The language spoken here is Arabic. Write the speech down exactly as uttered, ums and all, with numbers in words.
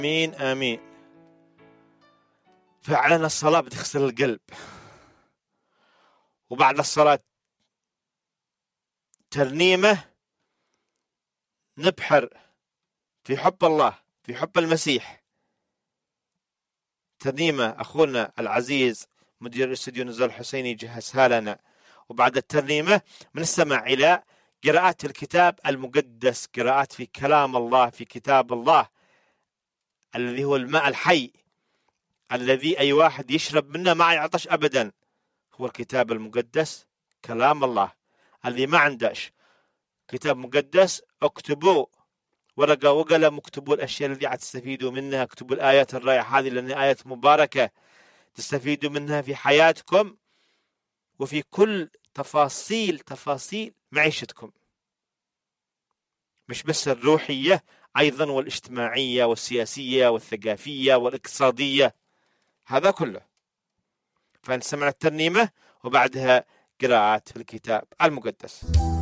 آمين آمين. فعلا الصلاة بتغسل القلب، وبعد الصلاة ترنيمة نبحر في حب الله، في حب المسيح. ترنيمة أخونا العزيز مدير استوديو نزار الحسيني جهزها لنا. وبعد الترنيمة بنستمع إلى قراءات الكتاب المقدس، قراءات في كلام الله، في كتاب الله الذي هو الماء الحي الذي أي واحد يشرب منه ما يعطش أبدا، هو الكتاب المقدس كلام الله. اللي ما عندش كتاب مقدس اكتبوا ورقة وقلم، اكتبوا الأشياء التي تستفيدوا منها، اكتبوا الآيات الرائعة هذه لأنها آيات مباركة تستفيدوا منها في حياتكم وفي كل تفاصيل تفاصيل معيشتكم، مش بس الروحية، أيضا والاجتماعية والسياسية والثقافية والاقتصادية، هذا كله. فنسمع الترنيمة وبعدها قراءات الكتاب المقدس.